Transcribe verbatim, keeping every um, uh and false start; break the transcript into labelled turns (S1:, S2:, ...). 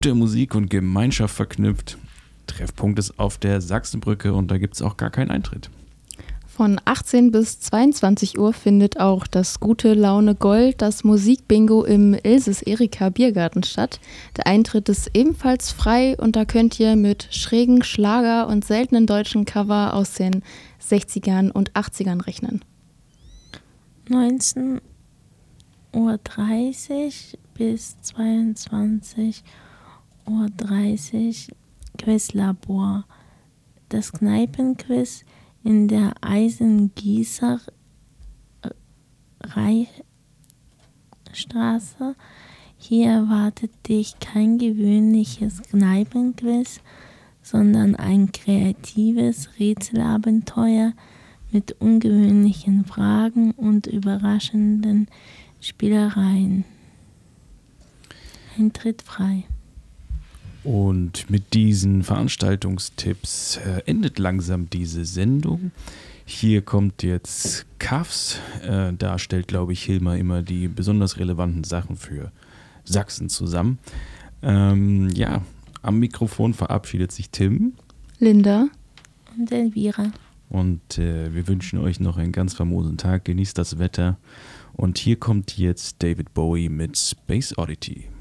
S1: gute Musik und Gemeinschaft verknüpft. Treffpunkt ist auf der Sachsenbrücke und da gibt es auch gar keinen Eintritt.
S2: Von achtzehn bis zweiundzwanzig Uhr findet auch das Gute Laune Gold, das Musikbingo im Ilses Erika Biergarten statt. Der Eintritt ist ebenfalls frei und da könnt ihr mit schrägen Schlager und seltenen deutschen Cover aus den sechzigern und achtzigern rechnen.
S3: neunzehn Uhr dreißig bis zweiundzwanzig Uhr dreißig Quizlabor. Das Kneipenquiz in der Eisengießerei Straße. Hier erwartet dich kein gewöhnliches Kneipenquiz, sondern ein kreatives Rätselabenteuer mit ungewöhnlichen Fragen und überraschenden Spielereien. Eintritt frei.
S1: Und mit diesen Veranstaltungstipps äh, endet langsam diese Sendung. Hier kommt jetzt Kaffs. Äh, da stellt, glaube ich, Hilmar immer die besonders relevanten Sachen für Sachsen zusammen. Ähm, ja, am Mikrofon verabschiedet sich Tim.
S2: Linda.
S3: Und Elvira.
S1: Und äh, wir wünschen euch noch einen ganz famosen Tag. Genießt das Wetter. Und hier kommt jetzt David Bowie mit Space Oddity.